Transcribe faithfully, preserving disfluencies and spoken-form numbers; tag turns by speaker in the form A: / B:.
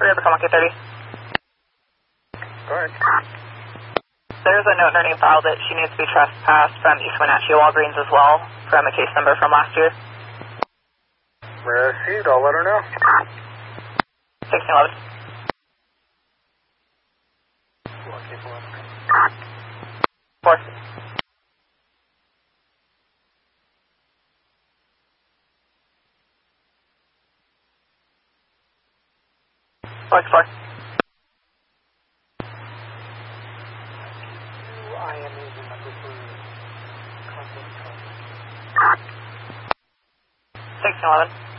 A: We're going to become one K thirty.
B: Go ahead.
A: There's a note in her name file that she needs to be trespassed from East Wenatchee Walgreens as well, from a case number from last year.
B: Received, I'll let her know.
A: sixteen eleven. Four. Four, four.
B: I am using number for contact.
A: sixteen eleven.